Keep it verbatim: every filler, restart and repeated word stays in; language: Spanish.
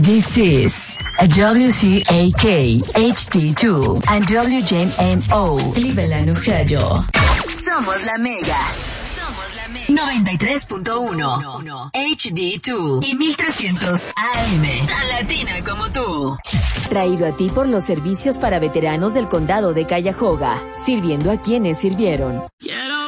This is a W C A K H D two and W J M O Cleveland, Ohio. Somos la Mega. Somos la Mega. noventa y tres punto uno H D dos y mil trescientos A M. Tan latina como tú. Traído a ti por los servicios para veteranos del condado de Cuyahoga, sirviendo a quienes sirvieron. Yeah.